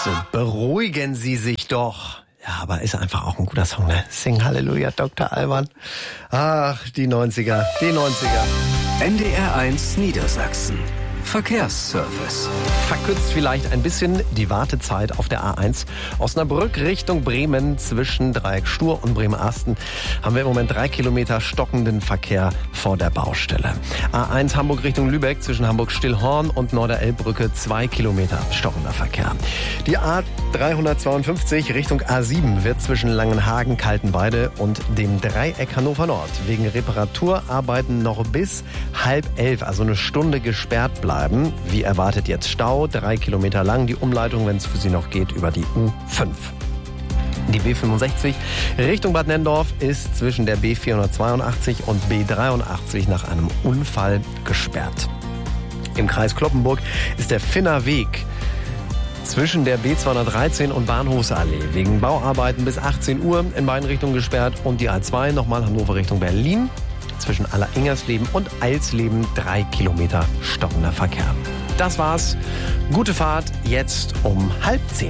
So, beruhigen Sie sich doch. Ja, aber ist einfach auch ein guter Song, ne? Sing Halleluja, Dr. Alban. Ach, die 90er, die 90er. NDR1 Niedersachsen. Verkehrsservice. Verkürzt vielleicht ein bisschen die Wartezeit auf der A1. Osnabrück Richtung Bremen zwischen Dreieck Stur und Bremerhaven haben wir im Moment 3 Kilometer stockenden Verkehr vor der Baustelle. A1 Hamburg Richtung Lübeck zwischen Hamburg-Stillhorn und Norderelbbrücke 2 Kilometer stockender Verkehr. Die A352 Richtung A7 wird zwischen Langenhagen, Kaltenweide und dem Dreieck Hannover Nord wegen Reparaturarbeiten noch bis 10:30, also eine Stunde gesperrt bleiben. Wie erwartet jetzt Stau, 3 Kilometer lang, die Umleitung, wenn es für Sie noch geht, über die U5. Die B65 Richtung Bad Nenndorf ist zwischen der B482 und B83 nach einem Unfall gesperrt. Im Kreis Cloppenburg ist der Finner Weg zwischen der B213 und Bahnhofsallee wegen Bauarbeiten bis 18 Uhr in beiden Richtungen gesperrt und die A2 nochmal Hannover Richtung Berlin. Zwischen Aller-Ingersleben und Eilsleben 3 Kilometer stockender Verkehr. Das war's. Gute Fahrt jetzt um 9:30.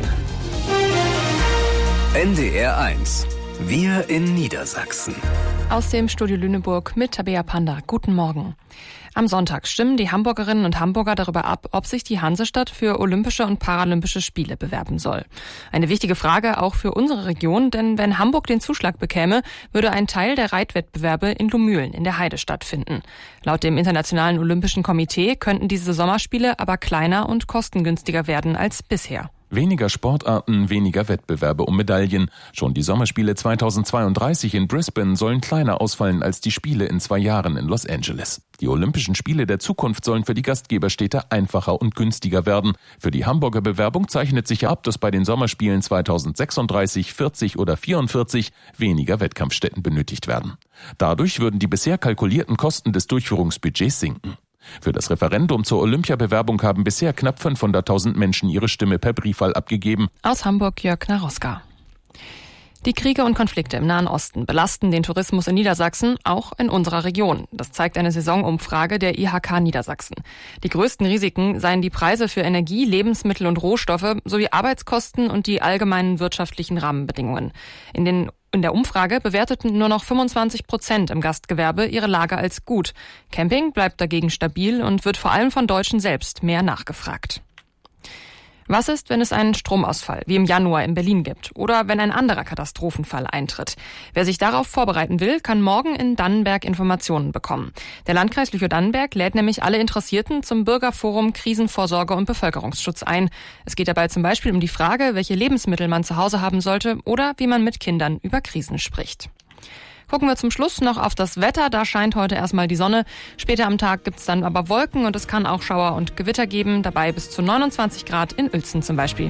NDR1. Wir in Niedersachsen. Aus dem Studio Lüneburg mit Tabea Panda. Guten Morgen. Am Sonntag stimmen die Hamburgerinnen und Hamburger darüber ab, ob sich die Hansestadt für Olympische und Paralympische Spiele bewerben soll. Eine wichtige Frage auch für unsere Region, denn wenn Hamburg den Zuschlag bekäme, würde ein Teil der Reitwettbewerbe in Lumülen in der Heide stattfinden. Laut dem Internationalen Olympischen Komitee könnten diese Sommerspiele aber kleiner und kostengünstiger werden als bisher. Weniger Sportarten, weniger Wettbewerbe um Medaillen. Schon die Sommerspiele 2032 in Brisbane sollen kleiner ausfallen als die Spiele in 2 Jahren in Los Angeles. Die Olympischen Spiele der Zukunft sollen für die Gastgeberstädte einfacher und günstiger werden. Für die Hamburger Bewerbung zeichnet sich ab, dass bei den Sommerspielen 2036, 40 oder 44 weniger Wettkampfstätten benötigt werden. Dadurch würden die bisher kalkulierten Kosten des Durchführungsbudgets sinken. Für das Referendum zur Olympiabewerbung haben bisher knapp 500.000 Menschen ihre Stimme per Briefwahl abgegeben. Aus Hamburg Jörg Naroska. Die Kriege und Konflikte im Nahen Osten belasten den Tourismus in Niedersachsen, auch in unserer Region. Das zeigt eine Saisonumfrage der IHK Niedersachsen. Die größten Risiken seien die Preise für Energie, Lebensmittel und Rohstoffe sowie Arbeitskosten und die allgemeinen wirtschaftlichen Rahmenbedingungen. In der Umfrage bewerteten nur noch 25% im Gastgewerbe ihre Lage als gut. Camping bleibt dagegen stabil und wird vor allem von Deutschen selbst mehr nachgefragt. Was ist, wenn es einen Stromausfall wie im Januar in Berlin gibt oder wenn ein anderer Katastrophenfall eintritt? Wer sich darauf vorbereiten will, kann morgen in Dannenberg Informationen bekommen. Der Landkreis Lüchow-Dannenberg lädt nämlich alle Interessierten zum Bürgerforum Krisenvorsorge und Bevölkerungsschutz ein. Es geht dabei zum Beispiel um die Frage, welche Lebensmittel man zu Hause haben sollte oder wie man mit Kindern über Krisen spricht. Gucken wir zum Schluss noch auf das Wetter. Da scheint heute erstmal die Sonne. Später am Tag gibt's dann aber Wolken und es kann auch Schauer und Gewitter geben. Dabei bis zu 29 Grad in Uelzen zum Beispiel.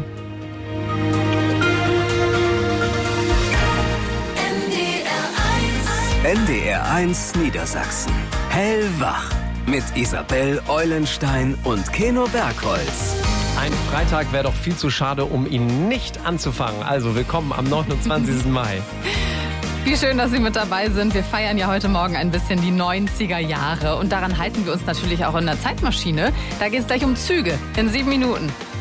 NDR1 Niedersachsen. Hellwach. Mit Isabel Eulenstein und Keno Bergholz. Ein Freitag wäre doch viel zu schade, um ihn nicht anzufangen. Also willkommen am 29. Mai. Wie schön, dass Sie mit dabei sind. Wir feiern ja heute Morgen ein bisschen die 90er Jahre. Und daran halten wir uns natürlich auch in der Zeitmaschine. Da geht es gleich um Züge in 7 Minuten.